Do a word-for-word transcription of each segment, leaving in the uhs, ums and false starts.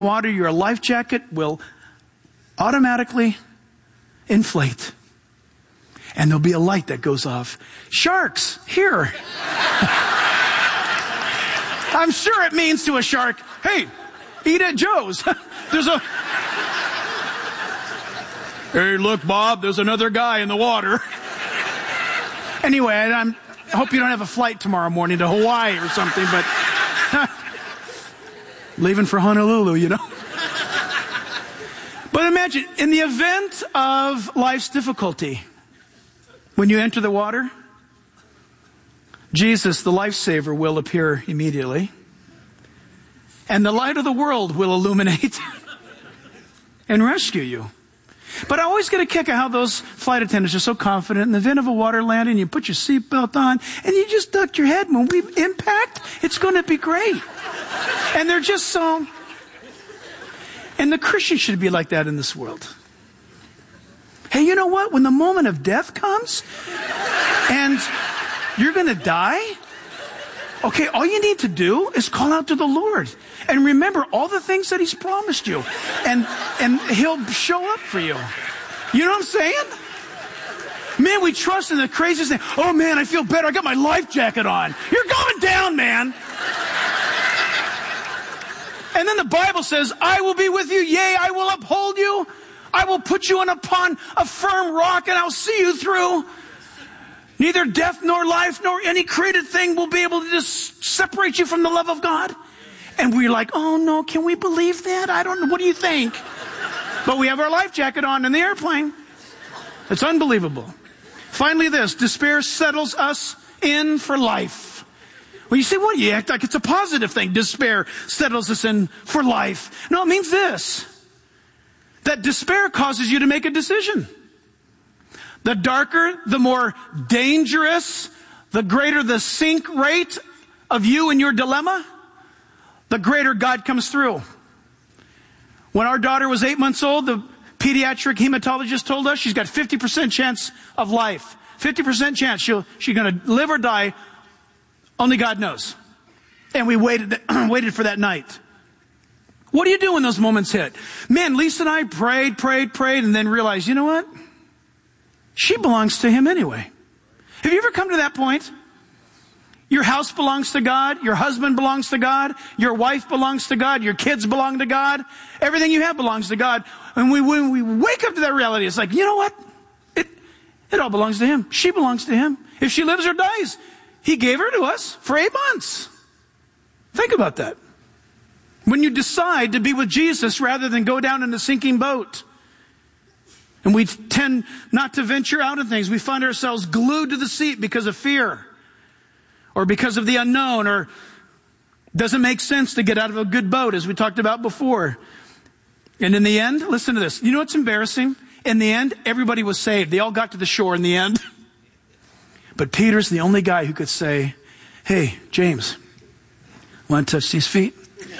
water, your life jacket will automatically inflate. And there'll be a light that goes off. Sharks, here. I'm sure it means to a shark, hey, eat at Joe's. There's a... Hey, look, Bob, there's another guy in the water. Anyway, I'm, I hope you don't have a flight tomorrow morning to Hawaii or something, but leaving for Honolulu, you know. But imagine, in the event of life's difficulty, when you enter the water, Jesus, the lifesaver, will appear immediately. And the light of the world will illuminate and rescue you. But I always get a kick at how those flight attendants are so confident. In the event of a water landing, you put your seatbelt on, and you just duck your head. When we impact, it's going to be great. And they're just so... And the Christian should be like that in this world. Hey, you know what? When the moment of death comes, and you're going to die, okay, all you need to do is call out to the Lord. And remember all the things that He's promised you. And and He'll show up for you. You know what I'm saying? Man, we trust in the craziest thing. Oh, man, I feel better. I got my life jacket on. You're going down, man. And then the Bible says, I will be with you. Yea, I will uphold you. I will put you on upon a firm rock, and I'll see you through. Neither death nor life nor any created thing will be able to just separate you from the love of God. And we're like, oh no, can we believe that? I don't know. What do you think? But we have our life jacket on in the airplane. It's unbelievable. Finally this, despair settles us in for life. Well, you say, what? You act like it's a positive thing. Despair settles us in for life. No, it means this. That despair causes you to make a decision. The darker, the more dangerous, the greater the sink rate of you and your dilemma, the greater God comes through. When our daughter was eight months old, the pediatric hematologist told us she's got fifty percent chance of life. fifty percent chance she'll, she's going to live or die. Only God knows. And we waited, waited for that night. What do you do when those moments hit? Man, Lisa and I prayed, prayed, prayed, and then realized, you know what? She belongs to Him anyway. Have you ever come to that point? Your house belongs to God. Your husband belongs to God. Your wife belongs to God. Your kids belong to God. Everything you have belongs to God. And we, when we wake up to that reality, it's like, you know what? It, it all belongs to Him. She belongs to Him. If she lives or dies, He gave her to us for eight months. Think about that. When you decide to be with Jesus rather than go down in a sinking boat, and we tend not to venture out of things, we find ourselves glued to the seat because of fear or because of the unknown, or doesn't make sense to get out of a good boat, as we talked about before. And in the end, listen to this. You know what's embarrassing? In the end, everybody was saved. They all got to the shore in the end. But Peter's the only guy who could say, hey, James, want to touch these feet?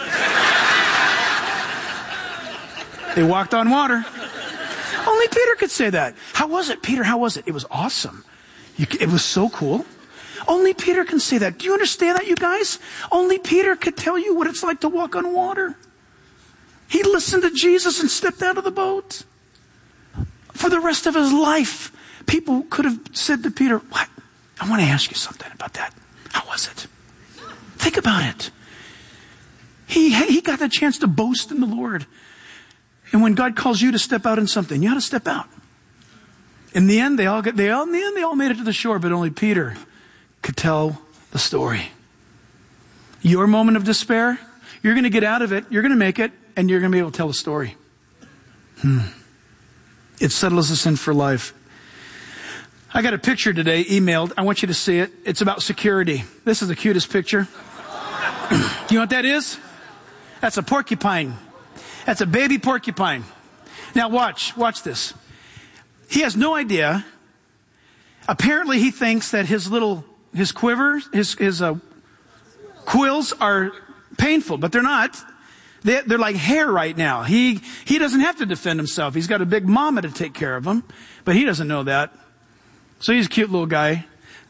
They walked on water. Only Peter could say that. How was it, Peter? How was it? It was awesome. You, it was so cool. Only Peter can say that. Do you understand that, you guys? Only Peter could tell you what it's like to walk on water. He listened to Jesus and stepped out of the boat. For the rest of his life, people could have said to Peter, what? I want to ask you something about that. How was it? Think about it. He, he got the chance to boast in the Lord. And when God calls you to step out in something, you ought to step out. In the end, they all get, they all, in the end, they all made it to the shore, but only Peter could tell the story. Your moment of despair, you're going to get out of it, you're going to make it, and you're going to be able to tell a story. Hmm. It settles us in for life. I got a picture today, emailed. I want you to see it. It's about security. This is the cutest picture. Do you know what that is? That's a porcupine. That's a baby porcupine. Now watch, watch this. He has no idea. Apparently he thinks that his little, his quivers, his, his uh, quills are painful, but they're not. They, they're like hair right now. He, he doesn't have to defend himself. He's got a big mama to take care of him, but he doesn't know that. So he's a cute little guy.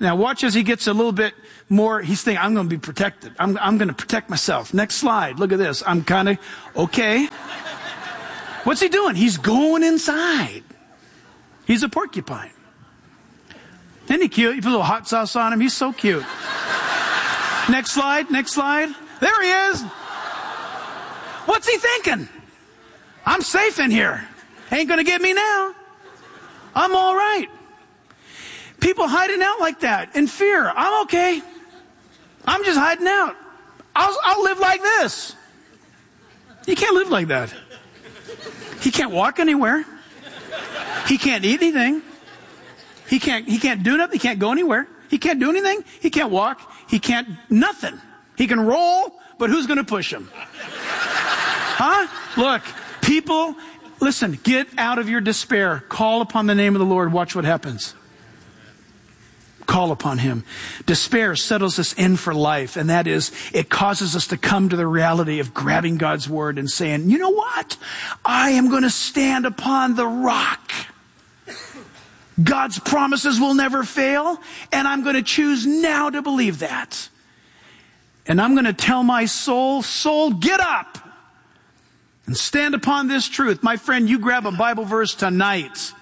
Now watch as he gets a little bit more, he's thinking, I'm going to be protected. I'm, I'm going to protect myself. Next slide. Look at this. I'm kind of, okay. What's he doing? He's going inside. He's a porcupine. Isn't he cute? You put a little hot sauce on him. He's so cute. Next slide. Next slide. There he is. What's he thinking? I'm safe in here. Ain't going to get me now. I'm all right. People hiding out like that in fear. I'm okay. I'm just hiding out. I'll, I'll live like this. You can't live like that. He can't walk anywhere. He can't eat anything. He can't, he can't do nothing. He can't go anywhere. He can't do anything. He can't walk. He can't, nothing. He can roll, but who's going to push him? Huh? Look, people, listen, get out of your despair. Call upon the name of the Lord. Watch what happens. Call upon him. Despair settles us in for life, and that is, it causes us to come to the reality of grabbing God's word and saying, you know what? I am going to stand upon the rock. God's promises will never fail, and I'm going to choose now to believe that. And I'm going to tell my soul, soul, get up and stand upon this truth. My friend, you grab a Bible verse tonight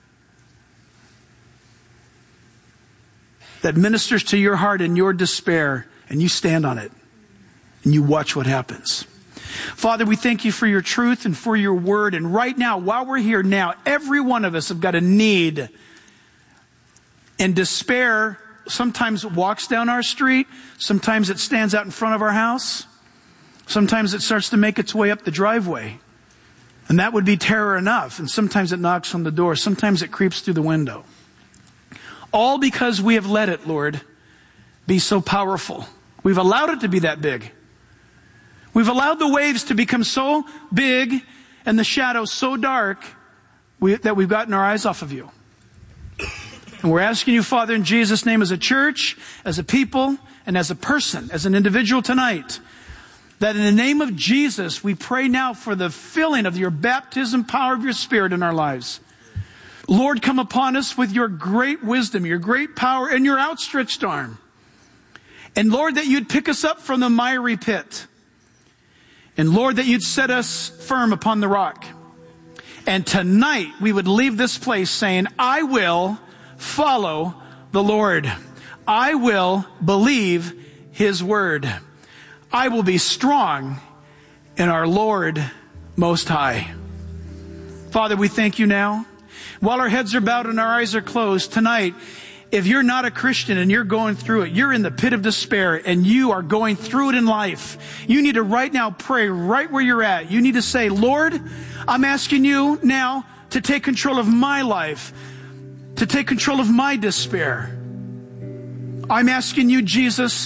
that ministers to your heart in your despair, and you stand on it, and you watch what happens. Father, we thank you for your truth and for your word. And right now, while we're here now, every one of us have got a need. And despair sometimes walks down our street. Sometimes it stands out in front of our house. Sometimes it starts to make its way up the driveway. And that would be terror enough. And sometimes it knocks on the door. Sometimes it creeps through the window. All because we have let it, Lord, be so powerful. We've allowed it to be that big. We've allowed the waves to become so big and the shadows so dark we, that we've gotten our eyes off of you. And we're asking you, Father, in Jesus' name, as a church, as a people, and as a person, as an individual tonight, that in the name of Jesus, we pray now for the filling of your baptism power of your Spirit in our lives. Lord, come upon us with your great wisdom, your great power, and your outstretched arm. And Lord, that you'd pick us up from the miry pit. And Lord, that you'd set us firm upon the rock. And tonight we would leave this place saying, I will follow the Lord. I will believe his word. I will be strong in our Lord Most High. Father, we thank you now. While our heads are bowed and our eyes are closed tonight, if you're not a Christian and you're going through it, you're in the pit of despair and you are going through it in life, you need to right now pray right where you're at. You need to say, Lord, I'm asking you now to take control of my life, to take control of my despair. I'm asking you, Jesus,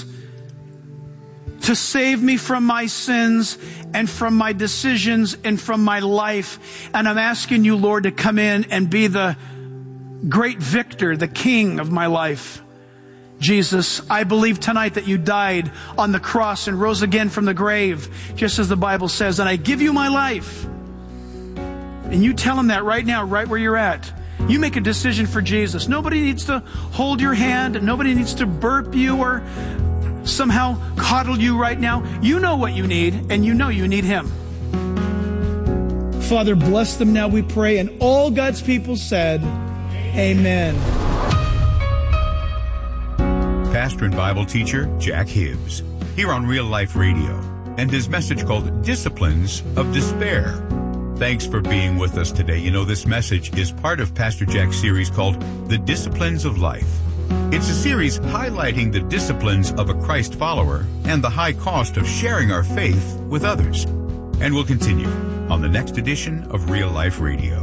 to save me from my sins and from my decisions and from my life. And I'm asking you, Lord, to come in and be the great victor, the king of my life. Jesus, I believe tonight that you died on the cross and rose again from the grave, just as the Bible says, and I give you my life. And you tell him that right now, right where you're at. You make a decision for Jesus. Nobody needs to hold your hand, and nobody needs to burp you or somehow coddle you right now. You know what you need, and you know you need him. Father, bless them now, we pray. And all God's people said, amen. Pastor and Bible teacher Jack Hibbs, here on Real Life Radio, and his message called Disciplines of Despair. Thanks for being with us today. You know, this message is part of Pastor Jack's series called The Disciplines of Life. It's a series highlighting the disciplines of a Christ follower and the high cost of sharing our faith with others. And we'll continue on the next edition of Real Life Radio.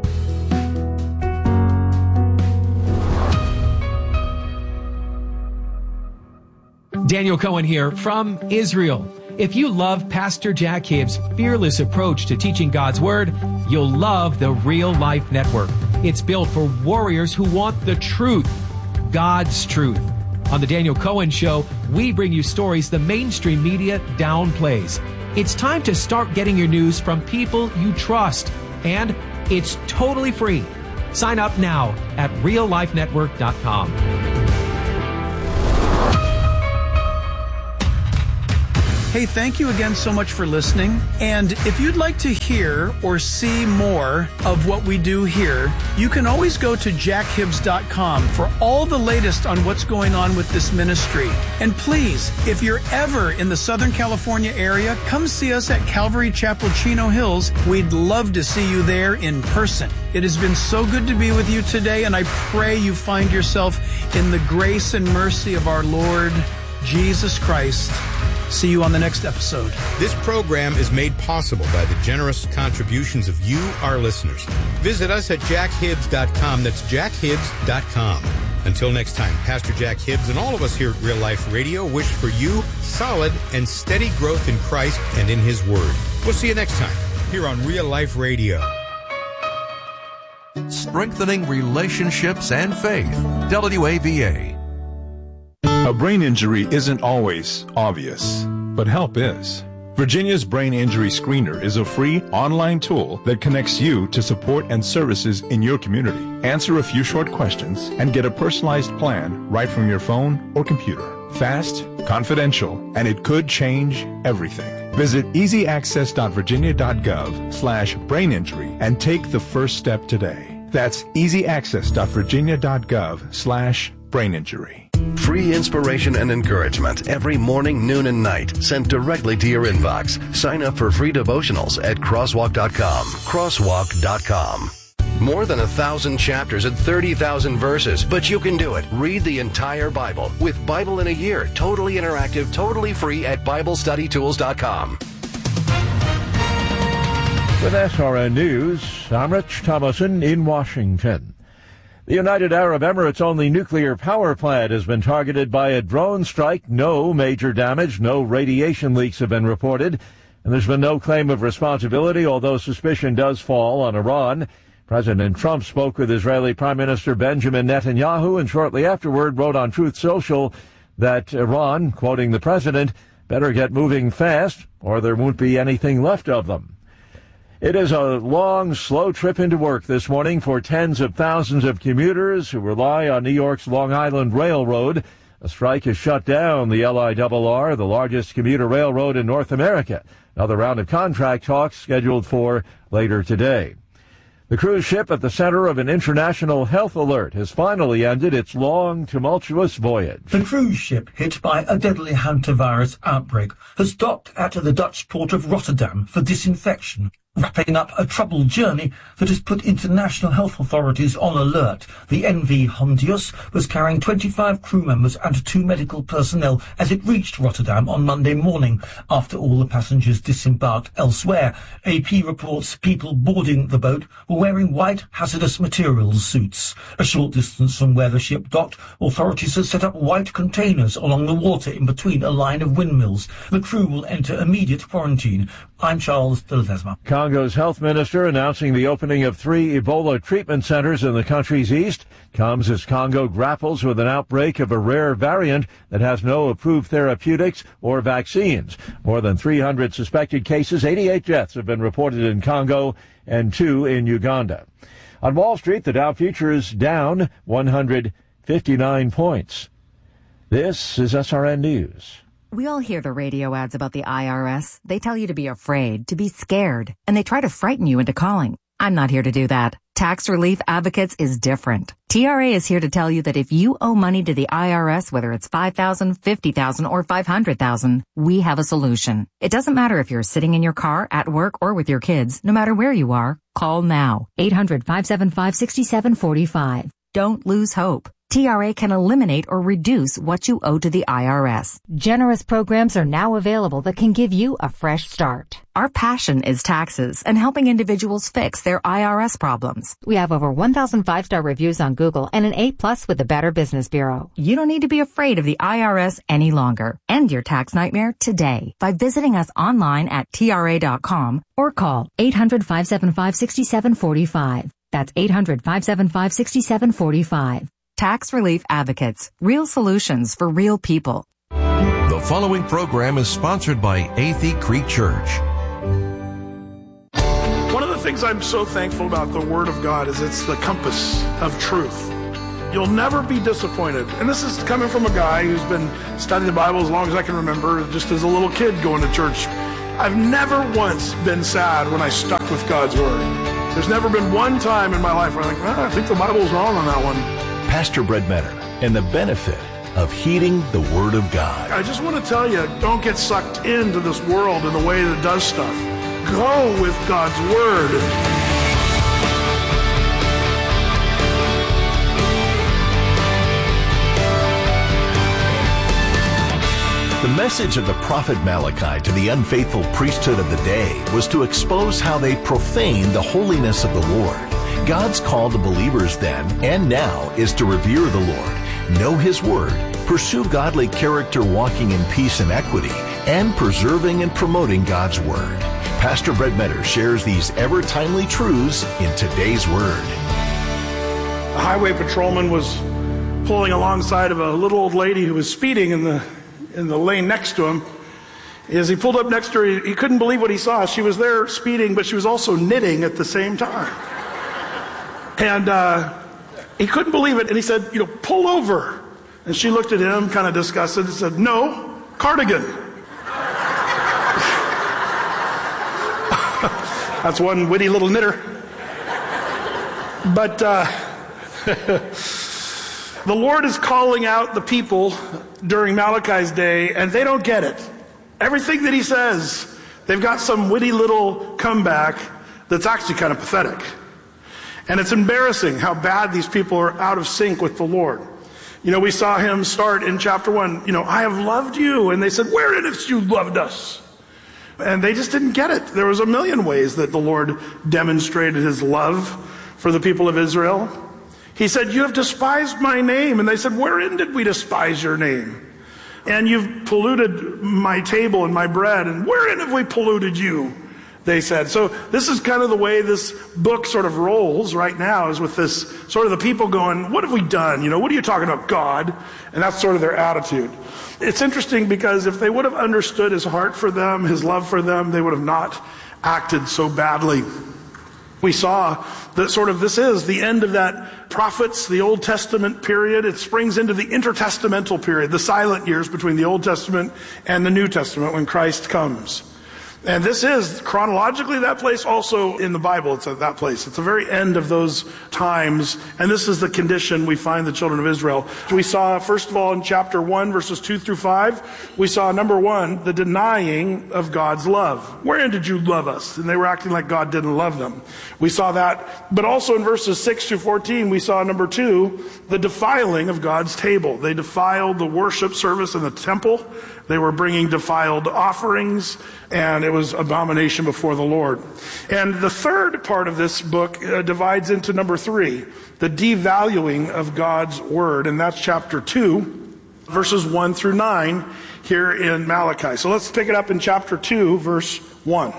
Daniel Cohen here from Israel. If you love Pastor Jack Hibbs' fearless approach to teaching God's Word, you'll love the Real Life Network. It's built for warriors who want the truth, God's truth. On the Daniel Cohen Show, we bring you stories the mainstream media downplays. It's time to start getting your news from people you trust, and it's totally free. Sign up now at real life network dot com. Hey, thank you again so much for listening. And if you'd like to hear or see more of what we do here, you can always go to jack hibbs dot com for all the latest on what's going on with this ministry. And please, if you're ever in the Southern California area, come see us at Calvary Chapel, Chino Hills. We'd love to see you there in person. It has been so good to be with you today, and I pray you find yourself in the grace and mercy of our Lord Jesus Christ. See you on the next episode. This program is made possible by the generous contributions of you, our listeners. Visit us at jack hibbs dot com. That's jack hibbs dot com. Until next time, Pastor Jack Hibbs and all of us here at Real Life Radio wish for you solid and steady growth in Christ and in His Word. We'll see you next time here on Real Life Radio. Strengthening relationships and faith. W A V A. A brain injury isn't always obvious, but help is. Virginia's Brain Injury Screener is a free online tool that connects you to support and services in your community. Answer a few short questions and get a personalized plan right from your phone or computer. Fast, confidential, and it could change everything. Visit easy access dot virginia dot gov slash brain injury and take the first step today. That's easy access dot virginia dot gov slash brain injury. Free inspiration and encouragement every morning, noon, and night sent directly to your inbox. Sign up for free devotionals at crosswalk dot com. crosswalk dot com. More than a thousand chapters and thirty thousand verses, but you can do it. Read the entire Bible with Bible in a Year, totally interactive, totally free at bible study tools dot com. With S R N News, I'm Rich Thomason in Washington. The United Arab Emirates' only nuclear power plant has been targeted by a drone strike. No major damage, no radiation leaks have been reported, and there's been no claim of responsibility, although suspicion does fall on Iran. President Trump spoke with Israeli Prime Minister Benjamin Netanyahu and shortly afterward wrote on Truth Social that Iran, quoting the president, better get moving fast or there won't be anything left of them. It is a long, slow trip into work this morning for tens of thousands of commuters who rely on New York's Long Island Railroad. A strike has shut down the L I R R, the largest commuter railroad in North America. Another round of contract talks scheduled for later today. The cruise ship at the center of an international health alert has finally ended its long, tumultuous voyage. The cruise ship, hit by a deadly hantavirus outbreak, has docked at the Dutch port of Rotterdam for disinfection, wrapping up a troubled journey that has put international health authorities on alert. The M V Hondius was carrying twenty-five crew members and two medical personnel as it reached Rotterdam on Monday morning after all the passengers disembarked elsewhere. A P reports people boarding the boat were wearing white hazardous materials suits. A short distance from where the ship docked, authorities have set up white containers along the water in between a line of windmills. The crew will enter immediate quarantine. I'm Charles de Ledesma. Congo's health minister announcing the opening of three Ebola treatment centers in the country's east comes as Congo grapples with an outbreak of a rare variant that has no approved therapeutics or vaccines. More than three hundred suspected cases, eighty-eight deaths have been reported in Congo and two in Uganda. On Wall Street, the Dow futures down one hundred fifty-nine points. This is S R N News. We all hear the radio ads about the I R S. They tell you to be afraid, to be scared, and they try to frighten you into calling. I'm not here to do that. Tax Relief Advocates is different. T R A is here to tell you that if you owe money to the I R S, whether it's five thousand dollars, fifty thousand dollars, or five hundred thousand dollars, we have a solution. It doesn't matter if you're sitting in your car, at work, or with your kids. No matter where you are, call now. eight hundred, five seven five, six seven four five. Don't lose hope. T R A can eliminate or reduce what you owe to the I R S. Generous programs are now available that can give you a fresh start. Our passion is taxes and helping individuals fix their I R S problems. We have over one thousand five-star reviews on Google and an A plus with the Better Business Bureau. You don't need to be afraid of the I R S any longer. End your tax nightmare today by visiting us online at T R A dot com or call eight hundred, five seven five, six seven four five. That's eight hundred, five seven five, six seven four five. Tax Relief Advocates. Real solutions for real people. The following program is sponsored by Athey Creek Church. One of the things I'm so thankful about the Word of God is it's the compass of truth. You'll never be disappointed. And this is coming from a guy who's been studying the Bible as long as I can remember, just as a little kid going to church. I've never once been sad when I stuck with God's Word. There's never been one time in my life where I think, well, I think the Bible's wrong on that one. Pastor Brett Metter and the benefit of heeding the Word of God. I just want to tell you, don't get sucked into this world in the way that it does stuff. Go with God's Word. The message of the prophet Malachi to the unfaithful priesthood of the day was to expose how they profane the holiness of the Lord. God's call to believers then and now is to revere the Lord, know His Word, pursue godly character walking in peace and equity, and preserving and promoting God's Word. Pastor Brett Metter shares these ever-timely truths in today's Word. A highway patrolman was pulling alongside of a little old lady who was speeding in the in the lane next to him. As he pulled up next to her, he couldn't believe what he saw. She was there speeding, but she was also knitting at the same time. And uh, he couldn't believe it, and he said, you know, pull over. And she looked at him, kind of disgusted, and said, no, cardigan. That's one witty little knitter. But uh, the Lord is calling out the people during Malachi's day, and they don't get it. Everything that He says, they've got some witty little comeback that's actually kind of pathetic. And it's embarrassing how bad these people are out of sync with the Lord. You know, we saw Him start in chapter one, you know, I have loved you. And they said, wherein have you loved us? And they just didn't get it. There was a million ways that the Lord demonstrated His love for the people of Israel. He said, you have despised my name. And they said, wherein did we despise your name? And you've polluted my table and my bread. And wherein have we polluted you? They said. So this is kind of the way this book sort of rolls right now, is with this sort of the people going, what have we done? You know, what are you talking about, God? And that's sort of their attitude. It's interesting because if they would have understood His heart for them, His love for them, they would have not acted so badly. We saw that sort of this is the end of that prophets, the Old Testament period. It springs into the intertestamental period, the silent years between the Old Testament and the New Testament when Christ comes. And this is chronologically that place, also in the Bible. It's at that place. It's the very end of those times. And this is the condition we find the children of Israel. We saw, first of all, in chapter one, verses two through five, we saw, number one, the denying of God's love. Wherein did you love us? And they were acting like God didn't love them. We saw that. But also in verses six through fourteen, we saw, number two, the defiling of God's table. They defiled the worship service in the temple. They were bringing defiled offerings, and it was abomination before the Lord. And the third part of this book uh, divides into number three, the devaluing of God's word. And that's chapter two, verses one through nine here in Malachi. So let's pick it up in chapter two, verse one.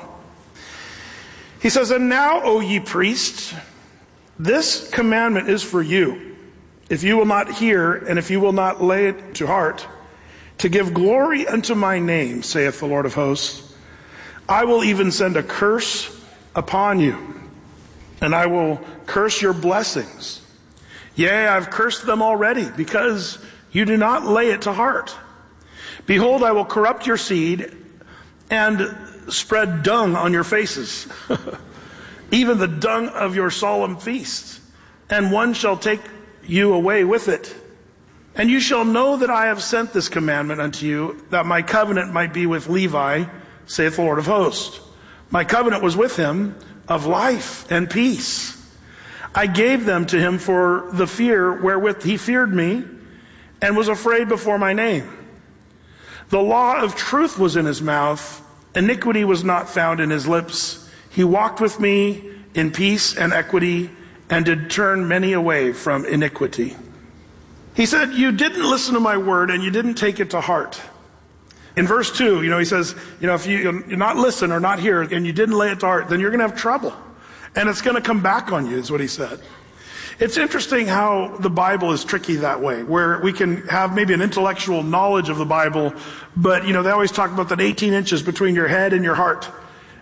He says, and now, O ye priests, this commandment is for you, if you will not hear, and if you will not lay it to heart, to give glory unto my name, saith the Lord of hosts, I will even send a curse upon you, and I will curse your blessings. Yea, I've cursed them already, because you do not lay it to heart. Behold, I will corrupt your seed, and spread dung on your faces, even the dung of your solemn feasts, and one shall take you away with it. And you shall know that I have sent this commandment unto you, that my covenant might be with Levi, saith the Lord of hosts. My covenant was with him of life and peace. I gave them to him for the fear wherewith he feared me, and was afraid before my name. The law of truth was in his mouth, iniquity was not found in his lips. He walked with me in peace and equity, and did turn many away from iniquity. He said, you didn't listen to my word, and you didn't take it to heart. In verse two, you know, he says, you know, if you, you're not listen or not hear, and you didn't lay it to heart, then you're going to have trouble. And it's going to come back on you, is what he said. It's interesting how the Bible is tricky that way, where we can have maybe an intellectual knowledge of the Bible, but, you know, they always talk about that eighteen inches between your head and your heart.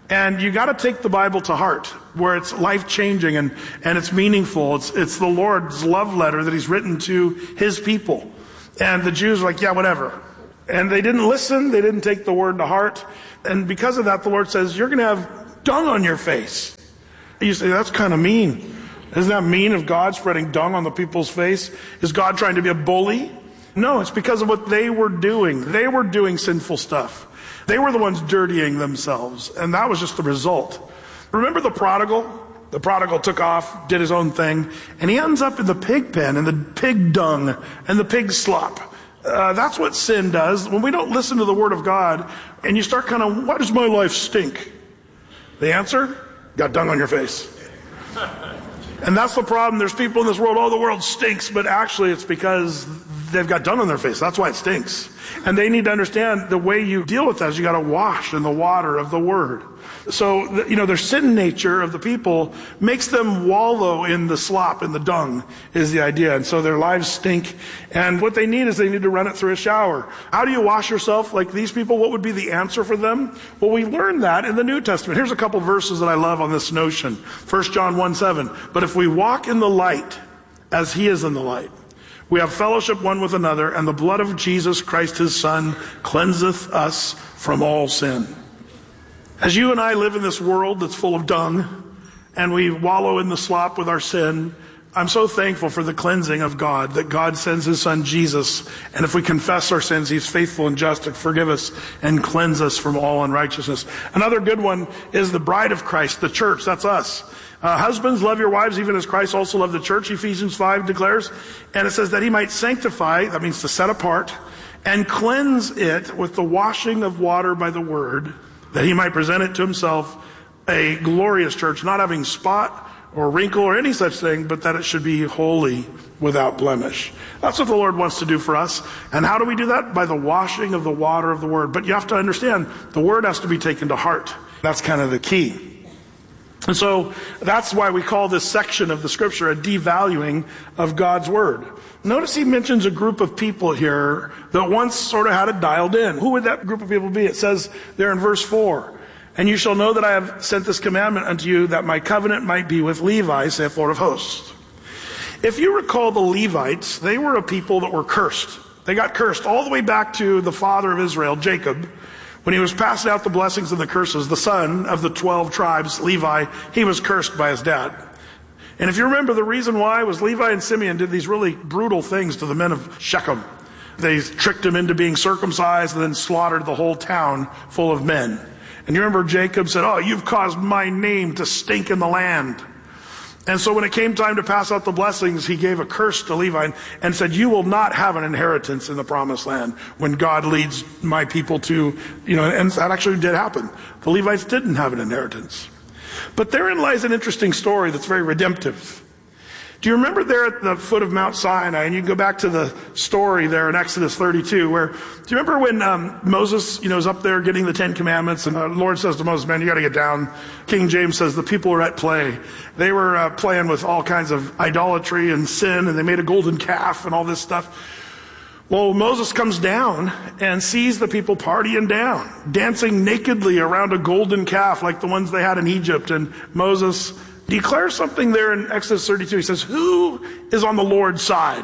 And you got to take the Bible to heart, where it's life-changing and, and it's meaningful. It's, it's the Lord's love letter that he's written to his people. And the Jews were like, yeah, whatever. And they didn't listen. They didn't take the word to heart. And because of that, the Lord says, you're going to have dung on your face. You say, that's kind of mean. Isn't that mean of God spreading dung on the people's face? Is God trying to be a bully? No, it's because of what they were doing. They were doing sinful stuff. They were the ones dirtying themselves. And that was just the result. Remember the prodigal? The prodigal took off, did his own thing, and he ends up in the pig pen, and the pig dung, and the pig slop. Uh, that's what sin does. When we don't listen to the Word of God, and you start kind of, why does my life stink? The answer? Got dung on your face. And that's the problem. There's people in this world, oh, the world stinks, but actually it's because they've got dung on their face. That's why it stinks. And they need to understand the way you deal with that is you got to wash in the water of the Word. So, you know, their sin nature of the people makes them wallow in the slop, in the dung, is the idea. And so their lives stink. And what they need is they need to run it through a shower. How do you wash yourself like these people? What would be the answer for them? Well, we learn that in the New Testament. Here's a couple verses that I love on this notion. First John one seven. But if we walk in the light as he is in the light, we have fellowship one with another, and the blood of Jesus Christ his Son cleanseth us from all sin. As you and I live in this world that's full of dung, and we wallow in the slop with our sin, I'm so thankful for the cleansing of God, that God sends his Son Jesus, and if we confess our sins, he's faithful and just to forgive us and cleanse us from all unrighteousness. Another good one is the bride of Christ, the church. That's us. Uh, husbands, love your wives even as Christ also loved the church, Ephesians five declares. And it says that he might sanctify, that means to set apart, and cleanse it with the washing of water by the word, that he might present it to himself a glorious church, not having spot or wrinkle or any such thing, but that it should be holy without blemish. That's what the Lord wants to do for us. And how do we do that? By the washing of the water of the word. But you have to understand, the word has to be taken to heart. That's kind of the key. And so that's why we call this section of the scripture a devaluing of God's word. Notice he mentions a group of people here that once sort of had it dialed in. Who would that group of people be? It says there in verse four, and you shall know that I have sent this commandment unto you, that my covenant might be with Levi, saith Lord of hosts. If you recall the Levites, they were a people that were cursed. They got cursed all the way back to the father of Israel, Jacob. When he was passing out the blessings and the curses, the son of the twelve tribes, Levi, he was cursed by his dad. And if you remember, the reason why was Levi and Simeon did these really brutal things to the men of Shechem. They tricked them into being circumcised and then slaughtered the whole town full of men. And you remember Jacob said, oh, you've caused my name to stink in the land. And so when it came time to pass out the blessings, he gave a curse to Levi and said, you will not have an inheritance in the promised land when God leads my people to, you know, and that actually did happen. The Levites didn't have an inheritance. But therein lies an interesting story that's very redemptive. Do you remember there at the foot of Mount Sinai, and you can go back to the story there in Exodus thirty-two, where, do you remember when um, Moses, you know, is up there getting the Ten Commandments, and the Lord says to Moses, man, you got to get down. King James says the people are at play. They were uh, playing with all kinds of idolatry and sin, and they made a golden calf and all this stuff. Well, Moses comes down and sees the people partying down, dancing nakedly around a golden calf like the ones they had in Egypt, and Moses declares something there in Exodus thirty-two. He says, who is on the Lord's side?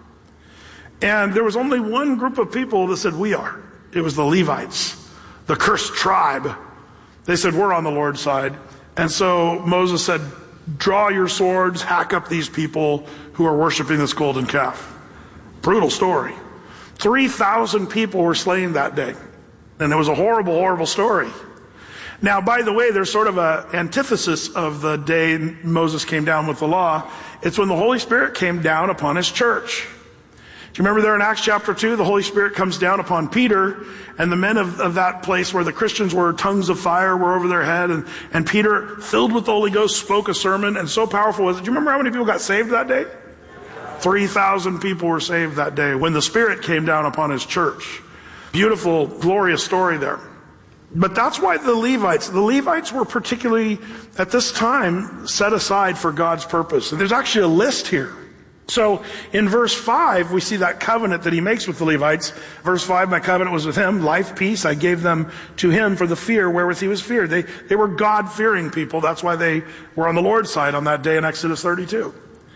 And there was only one group of people that said, we are. It was the Levites, the cursed tribe. They said, we're on the Lord's side. And so Moses said, draw your swords, hack up these people who are worshiping this golden calf. Brutal story. three thousand people were slain that day. And it was a horrible, horrible story. Now, by the way, there's sort of an antithesis of the day Moses came down with the law. It's when the Holy Spirit came down upon his church. Do you remember there in Acts chapter two, the Holy Spirit comes down upon Peter, and the men of, of that place where the Christians were, tongues of fire were over their head, and, and Peter, filled with the Holy Ghost, spoke a sermon, and so powerful was it. Do you remember how many people got saved that day? three thousand people were saved that day when the Spirit came down upon his church. Beautiful, glorious story there. But that's why the Levites, the Levites were particularly, at this time, set aside for God's purpose. And there's actually a list here. So in verse five, we see that covenant that he makes with the Levites. Verse five, my covenant was with him, life, peace. I gave them to him for the fear wherewith he was feared. They, they were God-fearing people. That's why they were on the Lord's side on that day in Exodus thirty-two.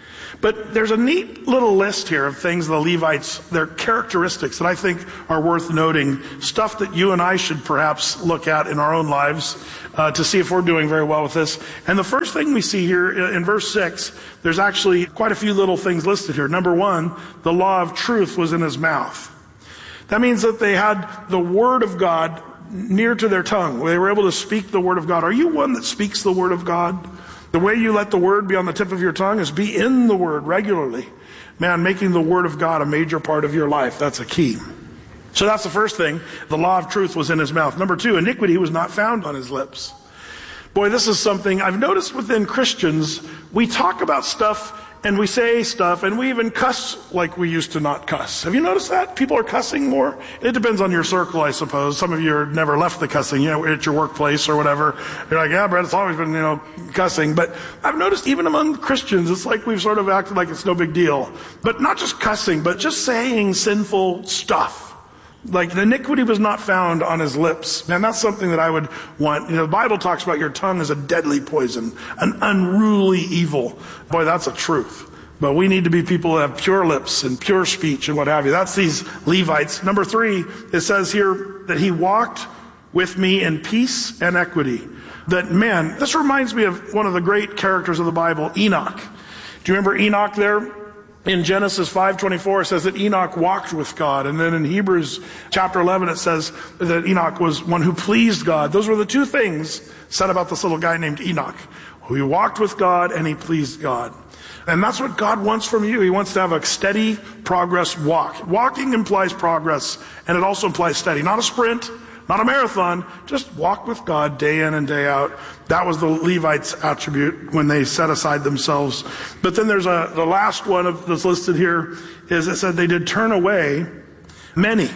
But there's a neat little list here of things the Levites, their characteristics that I think are worth noting, stuff that you and I should perhaps look at in our own lives uh, to see if we're doing very well with this. And the first thing we see here in verse six, there's actually quite a few little things listed here. Number one, the law of truth was in his mouth. That means that they had the word of God near to their tongue. They were able to speak the word of God. Are you one that speaks the word of God? The way you let the word be on the tip of your tongue is be in the word regularly. Man, making the word of God a major part of your life, that's a key. So that's the first thing. The law of truth was in his mouth. Number two, iniquity was not found on his lips. Boy, this is something I've noticed within Christians. We talk about stuff and we say stuff and we even cuss like we used to not cuss. Have you noticed that? People are cussing more. It depends on your circle, I suppose. Some of you are never left the cussing, you know, at your workplace or whatever. You're like, yeah, Brett, it's always been, you know, cussing. But I've noticed even among Christians, it's like we've sort of acted like it's no big deal. But not just cussing, but just saying sinful stuff. Like the iniquity was not found on his lips. Man, that's something that I would want. You know, the Bible talks about your tongue as a deadly poison, an unruly evil. Boy, that's a truth. But we need to be people that have pure lips and pure speech and what have you. That's these Levites. Number three, it says here that he walked with me in peace and equity. That, man, this reminds me of one of the great characters of the Bible, Enoch. Do you remember Enoch there? In Genesis five twenty-four, it says that Enoch walked with God. And then in Hebrews chapter eleven, it says that Enoch was one who pleased God. Those were the two things said about this little guy named Enoch. He walked with God and he pleased God. And that's what God wants from you. He wants to have a steady progress walk. Walking implies progress, and it also implies steady. Not a sprint, not a marathon, just walk with God day in and day out. That was the Levites' attribute when they set aside themselves. But then there's a, the last one of, that's listed here is it said they did turn away many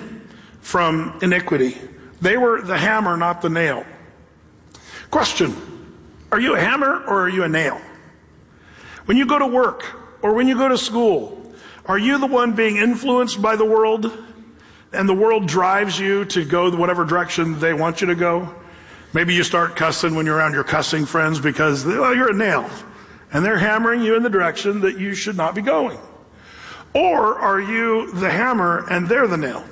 from iniquity. They were the hammer, not the nail. Question, are you a hammer or are you a nail? When you go to work or when you go to school, are you the one being influenced by the world? And the world drives you to go whatever direction they want you to go. Maybe you start cussing when you're around your cussing friends because, well, you're a nail. And they're hammering you in the direction that you should not be going. Or are you the hammer and they're the nail?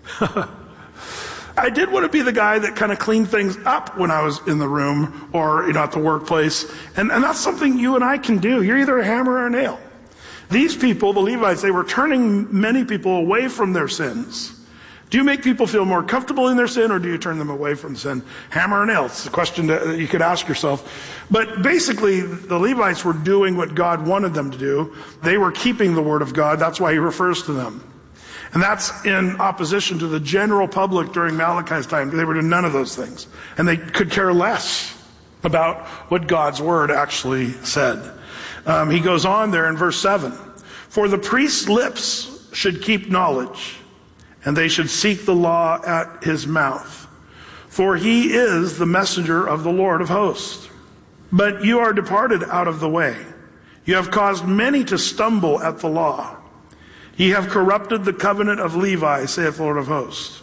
I did want to be the guy that kind of cleaned things up when I was in the room or, you know, at the workplace. And, and that's something you and I can do. You're either a hammer or a nail. These people, the Levites, they were turning many people away from their sins. Do you make people feel more comfortable in their sin, or do you turn them away from sin? Hammer or nail? It's a question that you could ask yourself. But basically, the Levites were doing what God wanted them to do. They were keeping the word of God. That's why he refers to them. And that's in opposition to the general public during Malachi's time. They were doing none of those things. And they could care less about what God's word actually said. Um, he goes on there in verse seven. For the priest's lips should keep knowledge, and they should seek the law at his mouth. For he is the messenger of the Lord of hosts. But you are departed out of the way. You have caused many to stumble at the law. Ye have corrupted the covenant of Levi, saith the Lord of hosts.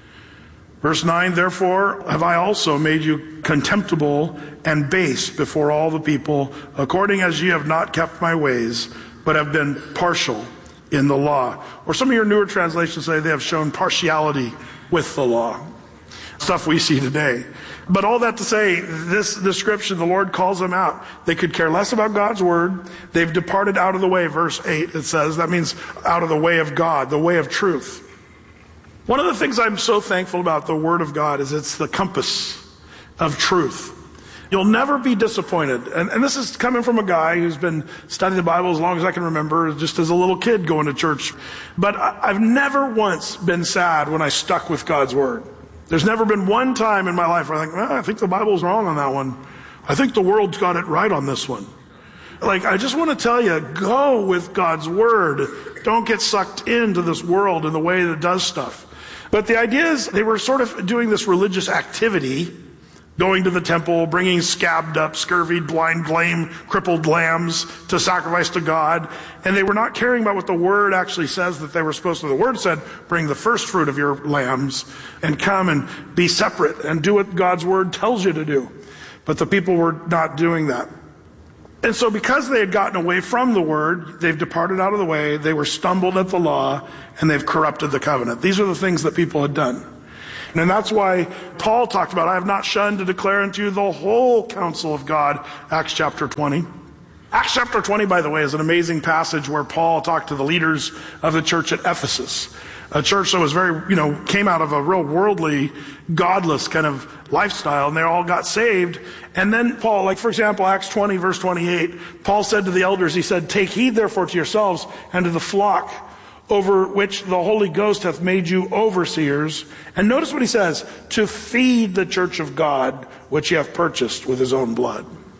Verse nine, therefore have I also made you contemptible and base before all the people, according as ye have not kept my ways, but have been partial in the law. Or some of your newer translations say they have shown partiality with the law. Stuff we see today. But all that to say, this description, the Lord calls them out. They could care less about God's word. They've departed out of the way. Verse eight, it says, that means out of the way of God, the way of truth. One of the things I'm so thankful about the word of God is it's the compass of truth. You'll never be disappointed. And, and this is coming from a guy who's been studying the Bible as long as I can remember, just as a little kid going to church. But I, I've never once been sad when I stuck with God's word. There's never been one time in my life where I think, well, I think the Bible's wrong on that one. I think the world's got it right on this one. Like, I just want to tell you, go with God's word. Don't get sucked into this world and the way that it does stuff. But the idea is they were sort of doing this religious activity going to the temple, bringing scabbed up, scurvied, blind, lame, crippled lambs to sacrifice to God. And they were not caring about what the word actually says that they were supposed to. The word said, bring the first fruit of your lambs and come and be separate and do what God's word tells you to do. But the people were not doing that. And so because they had gotten away from the word, they've departed out of the way, they were stumbled at the law, and they've corrupted the covenant. These are the things that people had done. And that's why Paul talked about, I have not shunned to declare unto you the whole counsel of God, Acts chapter twenty. Acts chapter twenty, by the way, is an amazing passage where Paul talked to the leaders of the church at Ephesus. A church that was very, you know, came out of a real worldly, godless kind of lifestyle, and they all got saved. And then Paul, like for example, Acts twenty, verse twenty-eight, Paul said to the elders, he said, take heed therefore to yourselves and to the flock over which the Holy Ghost hath made you overseers. And notice what he says, to feed the church of God, which he hath purchased with his own blood.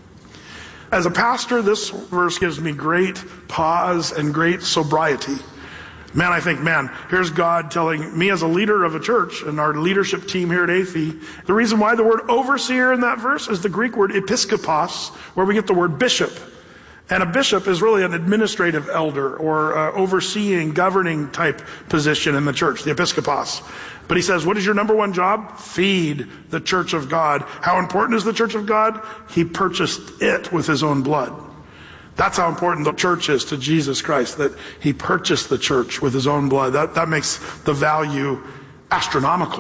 As a pastor, this verse gives me great pause and great sobriety. Man, I think, man, here's God telling me as a leader of a church and our leadership team here at A F E, the reason why the word overseer in that verse is the Greek word episkopos, where we get the word bishop. And a bishop is really an administrative elder or uh, overseeing, governing type position in the church, the episkopos. But he says, what is your number one job? Feed the church of God. How important is the church of God? He purchased it with his own blood. That's how important the church is to Jesus Christ, that he purchased the church with his own blood. That, that makes the value astronomical.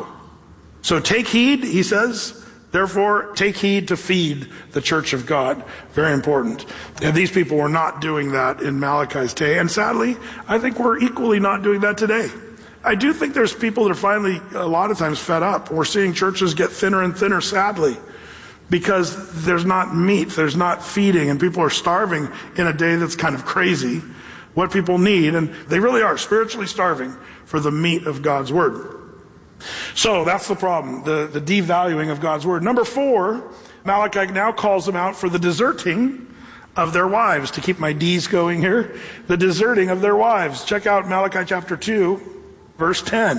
So take heed, he says. Therefore, take heed to feed the church of God. Very important. And these people were not doing that in Malachi's day. And sadly, I think we're equally not doing that today. I do think there's people that are finally, a lot of times, fed up. We're seeing churches get thinner and thinner, sadly, because there's not meat, there's not feeding, and people are starving in a day that's kind of crazy. What people need, and they really are spiritually starving for the meat of God's word. So that's the problem, the, the devaluing of God's word. Number four, Malachi now calls them out for the deserting of their wives. To keep my D's going here, the deserting of their wives. Check out Malachi chapter two, verse ten.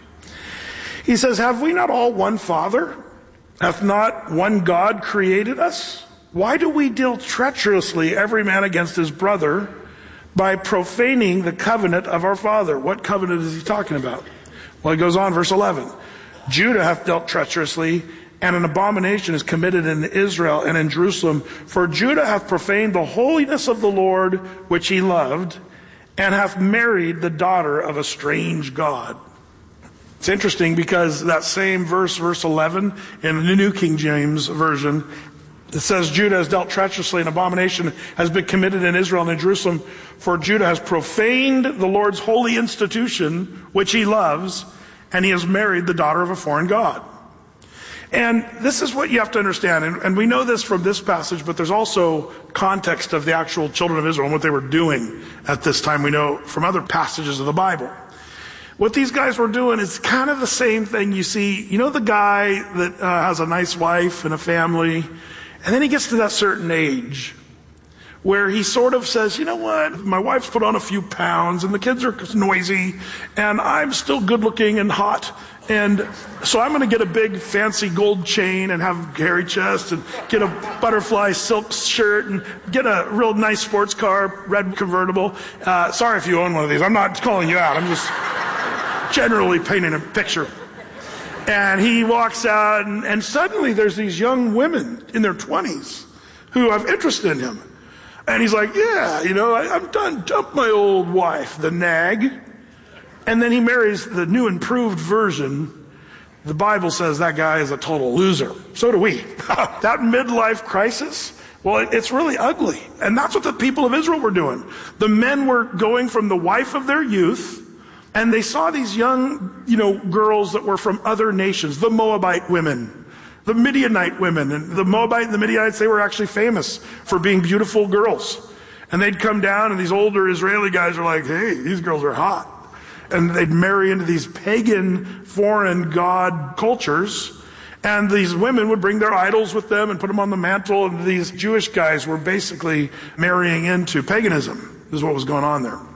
He says, have we not all one Father? Hath not one God created us? Why do we deal treacherously every man against his brother by profaning the covenant of our father? What covenant is he talking about? Well, it goes on, verse eleven. Judah hath dealt treacherously, and an abomination is committed in Israel and in Jerusalem. For Judah hath profaned the holiness of the Lord, which he loved, and hath married the daughter of a strange god. It's interesting because that same verse, verse eleven, in the New King James Version, it says, Judah has dealt treacherously, an abomination has been committed in Israel and in Jerusalem. For Judah has profaned the Lord's holy institution, which he loves, and he has married the daughter of a foreign god. And this is what you have to understand, and, and we know this from this passage, but there's also context of the actual children of Israel and what they were doing at this time. We know from other passages of the Bible. What these guys were doing is kind of the same thing you see. You know the guy that uh, has a nice wife and a family, and then he gets to that certain age where he sort of says, you know what, my wife's put on a few pounds and the kids are noisy and I'm still good looking and hot, and so I'm going to get a big fancy gold chain and have hairy chest and get a butterfly silk shirt and get a real nice sports car, red convertible. Uh, sorry if you own one of these. I'm not calling you out. I'm just generally painting a picture. And he walks out, and, and suddenly there's these young women in their twenties who have interest in him. And he's like, yeah, you know, I, I'm done. Dump my old wife, the nag. And then he marries the new improved version. The Bible says that guy is a total loser. So do we. That midlife crisis, well, it, it's really ugly. And that's what the people of Israel were doing. The men were going from the wife of their youth, and they saw these young, you know, girls that were from other nations, the Moabite women, the Midianite women. And the Moabite and the Midianites, they were actually famous for being beautiful girls. And they'd come down, and these older Israeli guys are like, hey, these girls are hot. And they'd marry into these pagan, foreign god cultures. And these women would bring their idols with them and put them on the mantle. And these Jewish guys were basically marrying into paganism. This is what was going on there.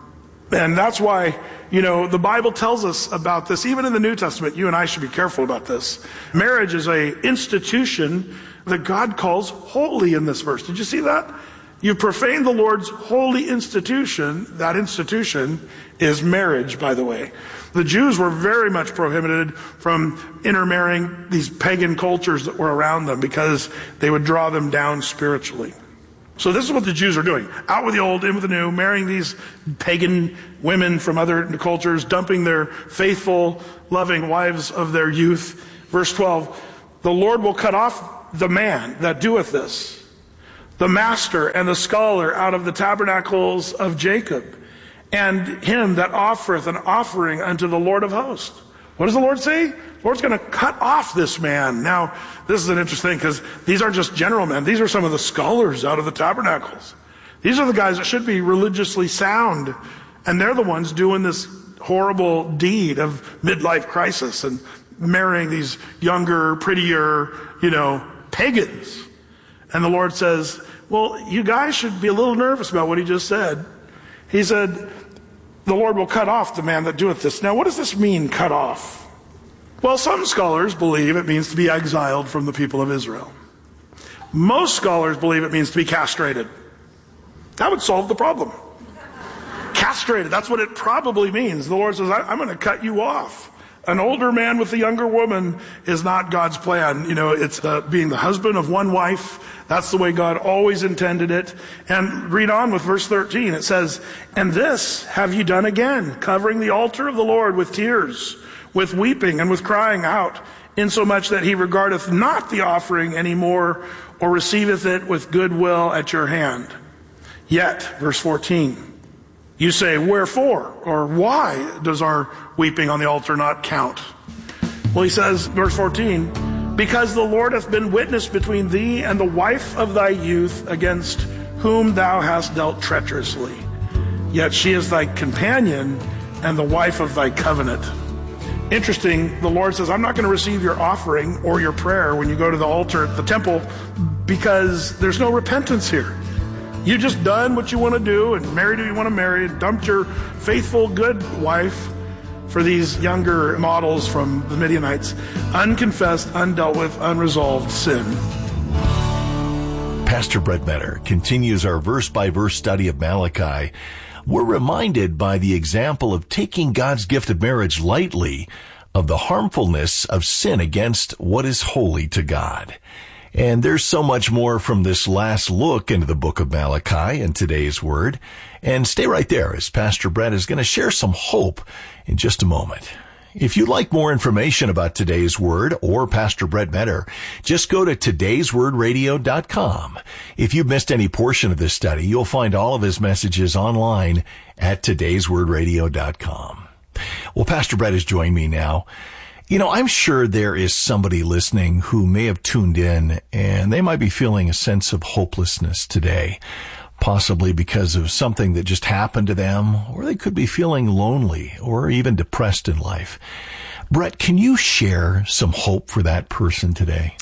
And that's why, you know, the Bible tells us about this. Even in the New Testament, you and I should be careful about this. Marriage is a institution that God calls holy in this verse. Did you see that? You profane the Lord's holy institution. That institution is marriage, by the way. The Jews were very much prohibited from intermarrying these pagan cultures that were around them because they would draw them down spiritually. So this is what the Jews are doing. Out with the old, in with the new, marrying these pagan women from other cultures, dumping their faithful, loving wives of their youth. Verse twelve, the Lord will cut off the man that doeth this, the master and the scholar out of the tabernacles of Jacob, and him that offereth an offering unto the Lord of hosts. What does the Lord say? The Lord's going to cut off this man. Now, this is an interesting thing because these aren't just general men. These are some of the scholars out of the tabernacles. These are the guys that should be religiously sound. And they're the ones doing this horrible deed of midlife crisis and marrying these younger, prettier, you know, pagans. And the Lord says, well, you guys should be a little nervous about what he just said. He said, the Lord will cut off the man that doeth this. Now, what does this mean, cut off? Well, some scholars believe it means to be exiled from the people of Israel. Most scholars believe it means to be castrated. That would solve the problem. Castrated, that's what it probably means. The Lord says, I'm going to cut you off. An older man with a younger woman is not God's plan. You know, it's uh, being the husband of one wife. That's the way God always intended it. And read on with verse thirteen. It says, and this have ye done again, covering the altar of the Lord with tears, with weeping and with crying out, insomuch that he regardeth not the offering any more, or receiveth it with good will at your hand. Yet, verse fourteen, you say, wherefore, or why does our weeping on the altar not count? Well, he says, verse fourteen, because the Lord hath been witness between thee and the wife of thy youth, against whom thou hast dealt treacherously. Yet she is thy companion and the wife of thy covenant. Interesting, the Lord says, I'm not going to receive your offering or your prayer when you go to the altar at the temple because there's no repentance here. You just done what you want to do and married who you want to marry, and dumped your faithful, good wife for these younger models from the Midianites. Unconfessed, undealt with, unresolved sin. Pastor Brett Metter continues our verse-by-verse study of Malachi. We're reminded by the example of taking God's gift of marriage lightly of the harmfulness of sin against what is holy to God. And there's so much more from this last look into the book of Malachi in today's word. And stay right there as Pastor Brett is going to share some hope in just a moment. If you'd like more information about today's word or Pastor Brett Metter, just go to todays word radio dot com. If you've missed any portion of this study, you'll find all of his messages online at todays word radio dot com. Well, Pastor Brett has joined me now. You know, I'm sure there is somebody listening who may have tuned in and they might be feeling a sense of hopelessness today, possibly because of something that just happened to them, or they could be feeling lonely or even depressed in life. Brett, can you share some hope for that person today?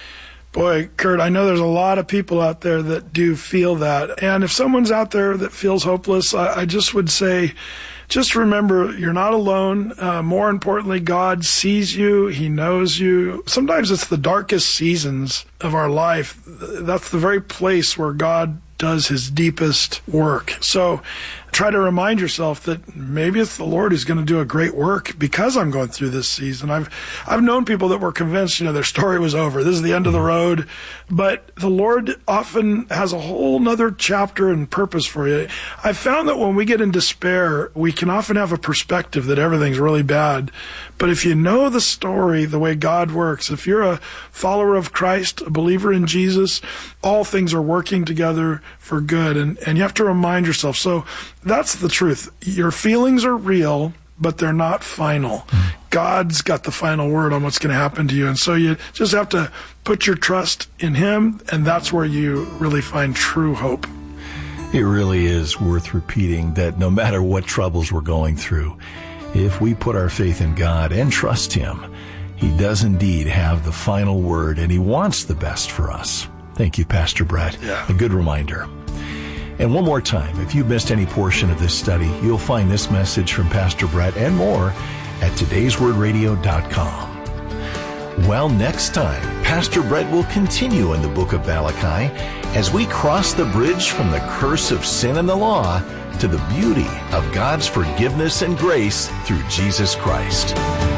Boy, Kurt, I know there's a lot of people out there that do feel that. And if someone's out there that feels hopeless, I, I just would say, just remember, you're not alone. Uh, more importantly, God sees you. He knows you. Sometimes it's the darkest seasons of our life. That's the very place where God does his deepest work. So try to remind yourself that maybe it's the Lord who's going to do a great work because I'm going through this season. I've I've known people that were convinced, you know, their story was over. This is the end of the road. But the Lord often has a whole nother chapter and purpose for you. I've found that when we get in despair, we can often have a perspective that everything's really bad. But if you know the story, the way God works, if you're a follower of Christ, a believer in Jesus, all things are working together for good. And, and you have to remind yourself. So that's the truth. Your feelings are real, but they're not final. Mm. God's got the final word on what's going to happen to you. And so you just have to put your trust in him, and that's where you really find true hope. It really is worth repeating that no matter what troubles we're going through, if we put our faith in God and trust him, he does indeed have the final word, and he wants the best for us. Thank you, Pastor Brett. Yeah. A good reminder. And one more time, if you've missed any portion of this study, you'll find this message from Pastor Brett and more at todays word radio dot com. Well, next time, Pastor Brett will continue in the book of Malachi as we cross the bridge from the curse of sin and the law to the beauty of God's forgiveness and grace through Jesus Christ.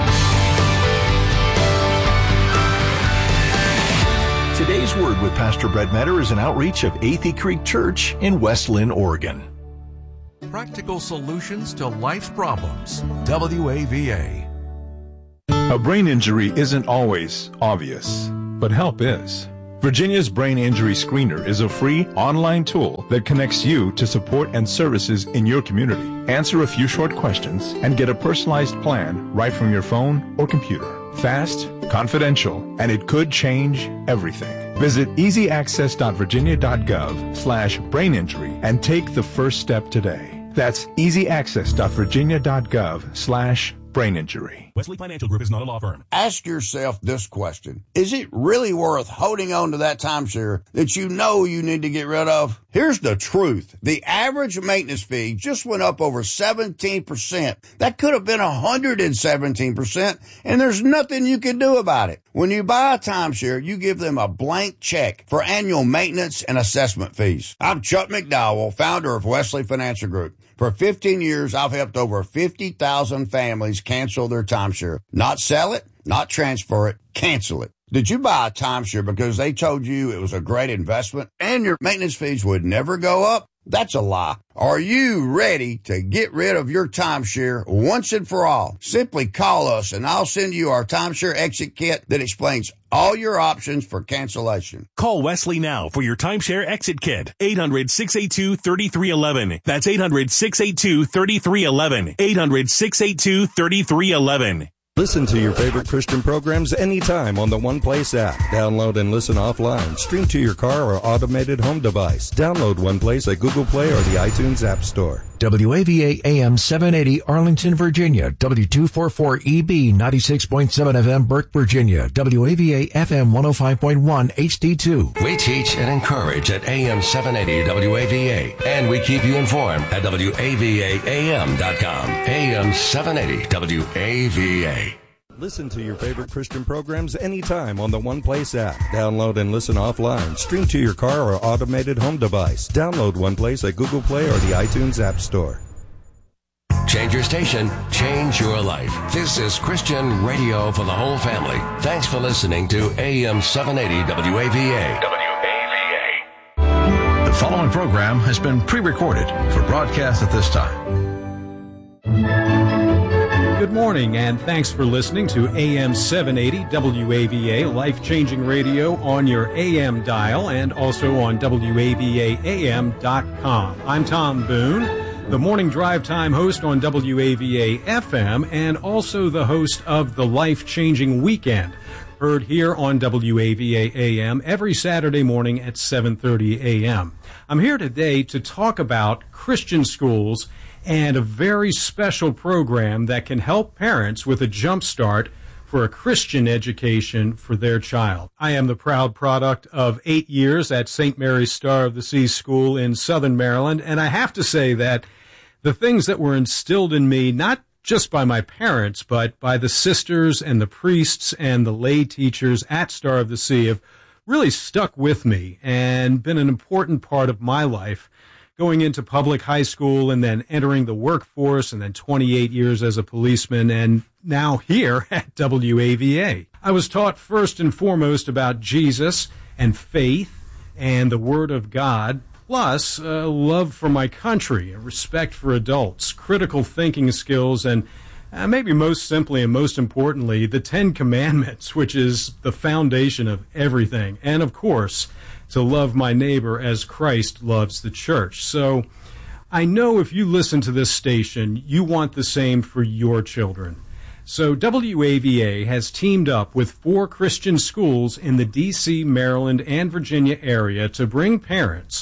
Today's Word with Pastor Brett Metter is an outreach of Athey Creek Church in West Lynn, Oregon. Practical solutions to life's problems. W A V A. A brain injury isn't always obvious, but help is. Virginia's Brain Injury Screener is a free online tool that connects you to support and services in your community. Answer a few short questions and get a personalized plan right from your phone or computer. Fast, confidential, and it could change everything. Visit easyaccess.virginia.gov slash brain injury and take the first step today. That's easyaccess.virginia.gov slash brain injury. Wesley Financial Group is not a law firm. Ask yourself this question. Is it really worth holding on to that timeshare that you know you need to get rid of? Here's the truth. The average maintenance fee just went up over seventeen percent. That could have been one hundred seventeen percent, and there's nothing you can do about it. When you buy a timeshare, you give them a blank check for annual maintenance and assessment fees. I'm Chuck McDowell, founder of Wesley Financial Group. For fifteen years, I've helped over fifty thousand families cancel their timeshare. Not sell it, not transfer it, cancel it. Did you buy a timeshare because they told you it was a great investment and your maintenance fees would never go up? That's a lie. Are you ready to get rid of your timeshare once and for all? Simply call us and I'll send you our timeshare exit kit that explains all your options for cancellation. Call Wesley now for your timeshare exit kit. eight hundred, six eight two, three three one one. That's eight hundred, six eight two, three three one one. eight hundred, six eight two, three three one one. Listen to your favorite Christian programs anytime on the One Place app. Download and listen offline. Stream to your car or automated home device. Download One Place at Google Play or the iTunes App Store. W A V A A M seven eighty Arlington, Virginia. W two forty-four E B ninety-six point seven F M Burke, Virginia. W A V A F M one oh five point one H D two. We teach and encourage at A M seven eighty W A V A, and we keep you informed at W A V A A M dot com. A M seven eighty W A V A. Listen to your favorite Christian programs anytime on the One Place app. Download and listen offline. Stream to your car or automated home device. Download One Place at Google Play or the iTunes App Store. Change your station, change your life. This is Christian radio for the whole family. Thanks for listening to A M seven eighty W A V A. W A V A. The following program has been pre-recorded for broadcast at this time. Good morning, and thanks for listening to A M seven eighty W A V A, life-changing radio on your A M dial and also on W A V A A M dot com. I'm Tom Boone, the morning drive time host on W A V A F M and also the host of the Life-Changing Weekend, heard here on W A V A A M every Saturday morning at seven thirty a m. I'm here today to talk about Christian schools and a very special program that can help parents with a jump start for a Christian education for their child. I am the proud product of eight years at Saint Mary's Star of the Sea School in Southern Maryland, and I have to say that the things that were instilled in me, not just by my parents, but by the sisters and the priests and the lay teachers at Star of the Sea, have really stuck with me and been an important part of my life, going into public high school and then entering the workforce and then twenty-eight years as a policeman and now here at W A V A. I was taught first and foremost about Jesus and faith and the Word of God, plus uh, love for my country, a respect for adults, critical thinking skills, and uh, maybe most simply and most importantly, the Ten Commandments, which is the foundation of everything. And of course, to love my neighbor as Christ loves the church. So I know if you listen to this station, you want the same for your children. So W A V A has teamed up with four Christian schools in the D C, Maryland, and Virginia area to bring parents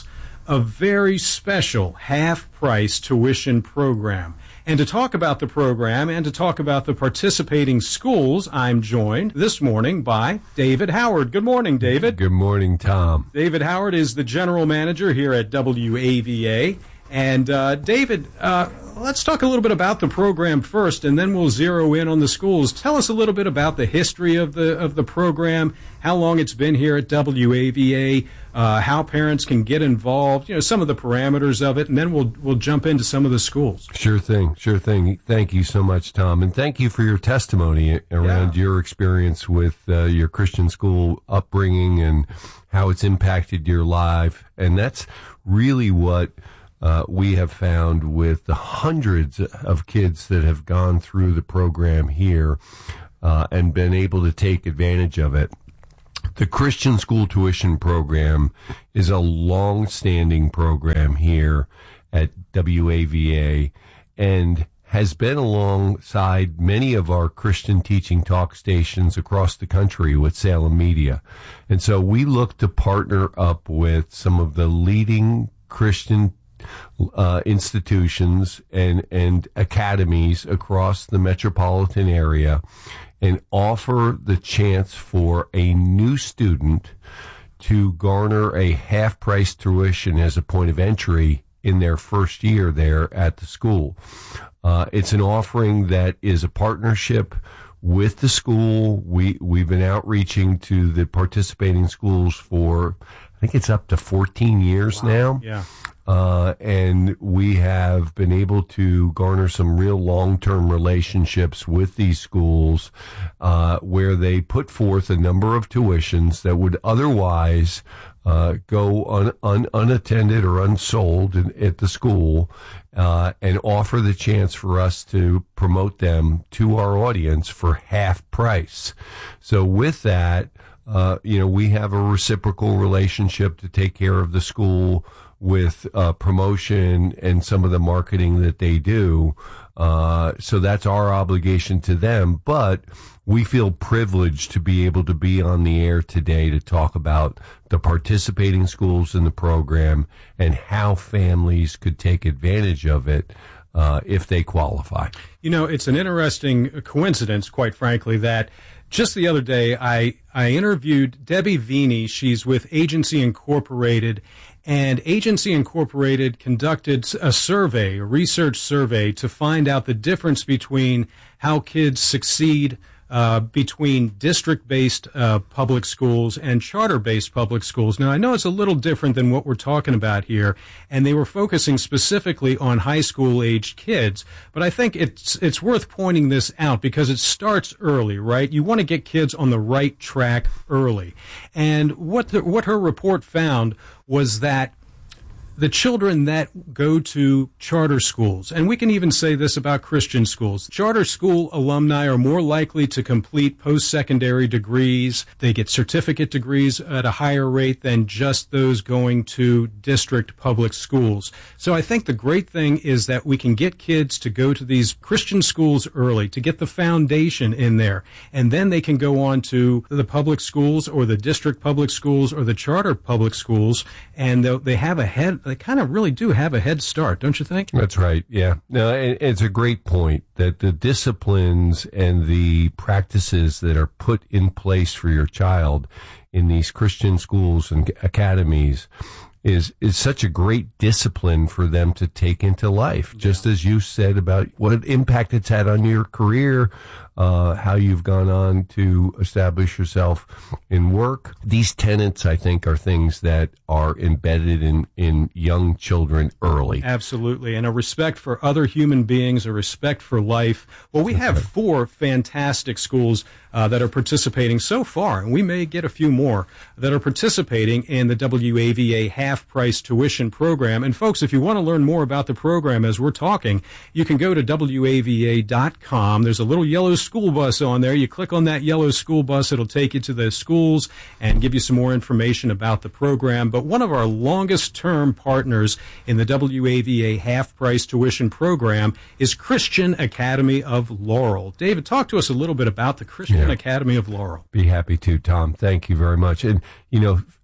a very special half-price tuition program. And to talk about the program and to talk about the participating schools, I'm joined this morning by David Howard. Good morning, David. Good morning, Tom. David Howard is the general manager here at W A V A. And uh, David, uh, let's talk a little bit about the program first, and then we'll zero in on the schools. Tell us a little bit about the history of the of the program, how long it's been here at W A V A, uh, how parents can get involved, you know, some of the parameters of it, and then we'll we'll jump into some of the schools. Sure thing, sure thing. Thank you so much, Tom, and thank you for your testimony around yeah. your experience with uh, your Christian school upbringing and how it's impacted your life, and that's really what Uh, we have found with the hundreds of kids that have gone through the program here uh, and been able to take advantage of it. The Christian School Tuition Program is a long-standing program here at W A V A and has been alongside many of our Christian teaching talk stations across the country with Salem Media. And so we look to partner up with some of the leading Christian Uh, institutions and, and academies across the metropolitan area and offer the chance for a new student to garner a half-price tuition as a point of entry in their first year there at the school. Uh, it's an offering that is a partnership with the school. We, we've been outreaching to the participating schools for, I think it's up to fourteen years wow. now. Yeah. Uh, and we have been able to garner some real long-term relationships with these schools, uh, where they put forth a number of tuitions that would otherwise, uh, go un, un, unattended or unsold in, at the school, uh, and offer the chance for us to promote them to our audience for half price. So with that, uh, you know, we have a reciprocal relationship to take care of the school with uh, promotion and some of the marketing that they do. Uh, so that's our obligation to them. But we feel privileged to be able to be on the air today to talk about the participating schools in the program and how families could take advantage of it uh, if they qualify. You know, it's an interesting coincidence, quite frankly, that just the other day I, I interviewed Debbie Veeney. She's with Agency Incorporated. And Agency Incorporated conducted a survey, a research survey, to find out the difference between how kids succeed uh, between district-based uh, public schools and charter-based public schools. Now, I know it's a little different than what we're talking about here, and they were focusing specifically on high school-aged kids. But I think it's it's worth pointing this out because it starts early, right? You want to get kids on the right track early. And what the, what her report found was that the children that go to charter schools, and we can even say this about Christian schools, charter school alumni are more likely to complete post-secondary degrees. They get certificate degrees at a higher rate than just those going to district public schools. So I think the great thing is that we can get kids to go to these Christian schools early, to get the foundation in there, and then they can go on to the public schools or the district public schools or the charter public schools, and they have a head they kind of really do have a head start, don't you think? That's right, yeah. No, it's a great point that the disciplines and the practices that are put in place for your child in these Christian schools and academies is is such a great discipline for them to take into life. Yeah. Just as you said about what impact it's had on your career, uh, how you've gone on to establish yourself in work. These tenets, I think, are things that are embedded in, in young children early. Absolutely. And a respect for other human beings, a respect for life. Well, we have four fantastic schools uh, that are participating so far, and we may get a few more that are participating in the W A V A half-price tuition program. And folks, if you want to learn more about the program as we're talking, you can go to W A V A dot com. There's a little yellow school bus on there. You click on that yellow school bus, it'll take you to the schools and give you some more information about the program. But one of our longest-term partners in the W A V A half-price tuition program is Christian Academy of Laurel. David, talk to us a little bit about the Christian yeah. Academy of Laurel. Be happy to, Tom. Thank you very much. And, you know, uh,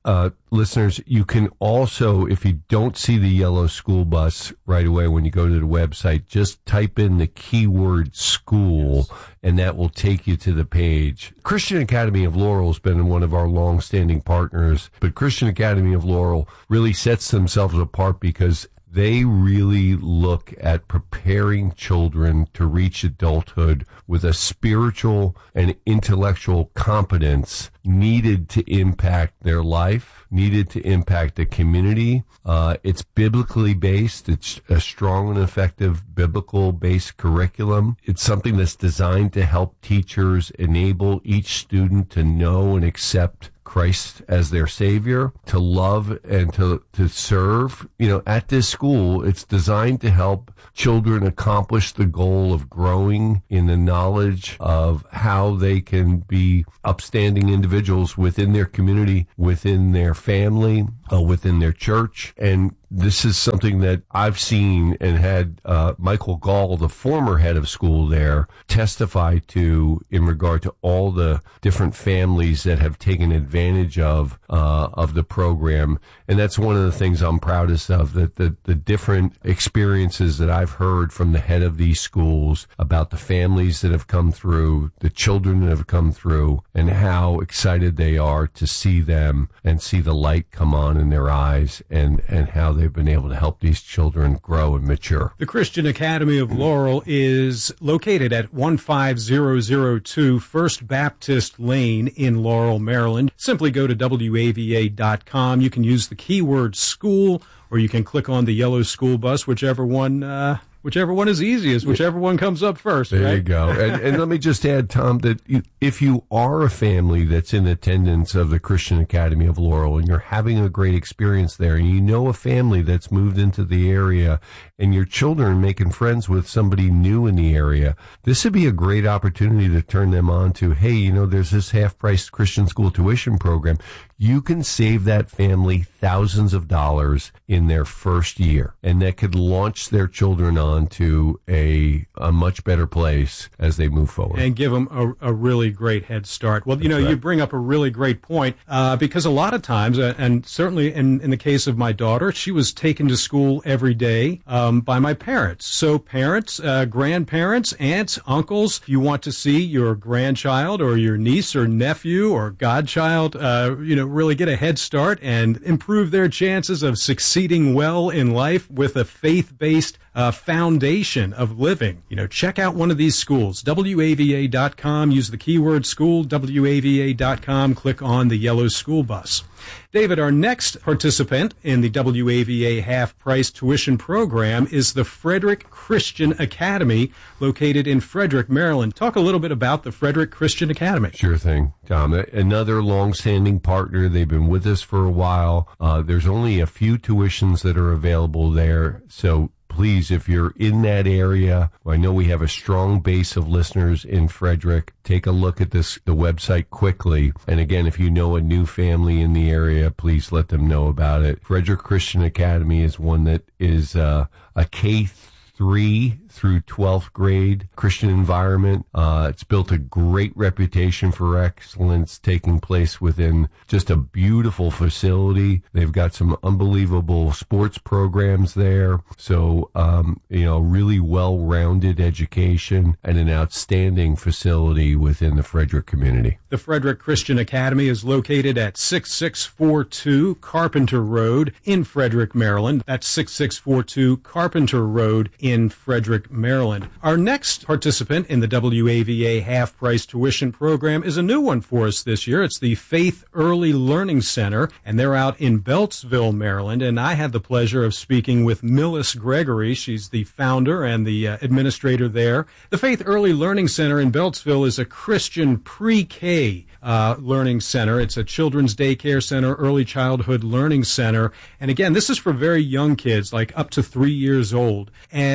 listeners, you can also, if you don't see the yellow school bus right away when you go to the website, just type in the keyword school, yes, and that will take you to the page. Christian Academy of Laurel has been one of our long-standing partners, but Christian Academy of Laurel really sets themselves apart because they really look at preparing children to reach adulthood with a spiritual and intellectual competence needed to impact their life, needed to impact the community. Uh, it's biblically based. It's a strong and effective biblical-based curriculum. It's something that's designed to help teachers enable each student to know and accept Christ as their Savior, to love and to, to serve. You know, at this school, it's designed to help children accomplish the goal of growing in the knowledge of how they can be upstanding individuals within their community, within their family, uh, within their church. And this is something that I've seen and had uh, Michael Gall, the former head of school there, testify to in regard to all the different families that have taken advantage of uh, of the program. And that's one of the things I'm proudest of, that the, the different experiences that I've heard from the head of these schools about the families that have come through, the children that have come through, and how excited they are to see them and see the light come on in their eyes, and, and how they've been able to help these children grow and mature. The Christian Academy of Laurel is located at one five zero zero two First Baptist Lane in Laurel, Maryland. Simply go to W A V A dot com. You can use the keyword school, or you can click on the yellow school bus, whichever one uh, whichever one is easiest, whichever one comes up first. There right? you go. And, and let me just add, Tom, that you, if you are a family that's in attendance of the Christian Academy of Laurel and you're having a great experience there, and you know a family that's moved into the area and your children are making friends with somebody new in the area, this would be a great opportunity to turn them on to, hey, you know, there's this half-price Christian school tuition program. You can save that family thousands of dollars in their first year, and that could launch their children on to a, a much better place as they move forward. And give them a, a really great head start. Well, you That's know, right. you bring up a really great point, uh, because a lot of times, uh, and certainly in, in the case of my daughter, she was taken to school every day um, by my parents. So parents, uh, grandparents, aunts, uncles, if you want to see your grandchild or your niece or nephew or godchild, uh, you know, really get a head start and improve their chances of succeeding well in life with a faith-based uh, foundation of living. You know, check out one of these schools. W A V A dot com. Use the keyword school. W A V A dot com. Click on the yellow school bus. David, our next participant in the W A V A half-price tuition program is the Frederick Christian Academy, located in Frederick, Maryland. Talk a little bit about the Frederick Christian Academy. Sure thing, Tom. Another long-standing partner. They've been with us for a while. Uh, there's only a few tuitions that are available there, so please, if you're in that area, I know we have a strong base of listeners in Frederick. Take a look at this, the website quickly. And again, if you know a new family in the area, please let them know about it. Frederick Christian Academy is one that is uh, a K three through twelfth grade Christian environment. Uh, it's built a great reputation for excellence, taking place within just a beautiful facility. They've got some unbelievable sports programs there. So, um, you know, really well-rounded education and an outstanding facility within the Frederick community. The Frederick Christian Academy is located at six six four two Carpenter Road in Frederick, Maryland. That's six six four two Carpenter Road in Frederick, Maryland. Our next participant in the W A V A half-price tuition program is a new one for us this year. It's the Faith Early Learning Center, and they're out in Beltsville, Maryland. And I had the pleasure of speaking with Millis Gregory. She's the founder and the uh, administrator there. The Faith Early Learning Center in Beltsville is a Christian pre-K Uh, learning center. It's a children's daycare center, early childhood learning center. And again, this is for very young kids, like up to three years old. And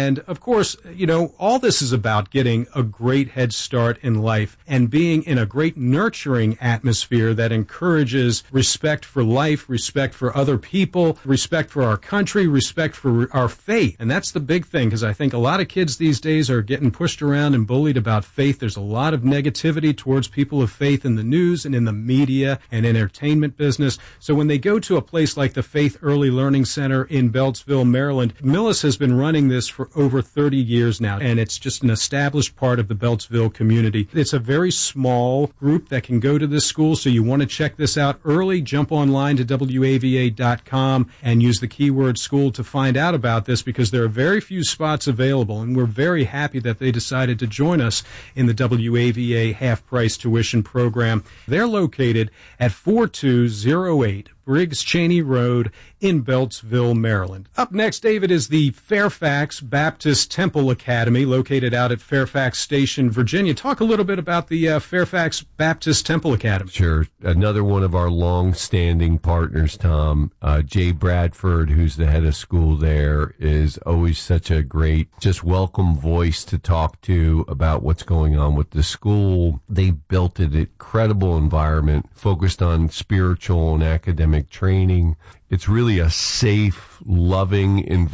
And of course, you know, all this is about getting a great head start in life and being in a great nurturing atmosphere that encourages respect for life, respect for other people, respect for our country, respect for our faith. And that's the big thing, because I think a lot of kids these days are getting pushed around and bullied about faith. There's a lot of negativity towards people of faith in the news and in the media and entertainment business. So when they go to a place like the Faith Early Learning Center in Beltsville, Maryland, Millis has been running this for over thirty years now, and it's just an established part of the Beltsville community. It's a very small group that can go to this school, so you want to check this out early. Jump online to W A V A dot com and use the keyword school to find out about this, because there are very few spots available, and we're very happy that they decided to join us in the W A V A half-price tuition program. They're located at four two zero eight Briggs Cheney Road in Beltsville, Maryland. Up next, David, is the Fairfax Baptist Temple Academy, located out at Fairfax Station, Virginia. Talk a little bit about the uh, Fairfax Baptist Temple Academy. Sure. Another one of our long-standing partners, Tom, uh, Jay Bradford, who's the head of school there, is always such a great, just welcome voice to talk to about what's going on with the school. They built an incredible environment focused on spiritual and academic training. It's really a safe, loving environment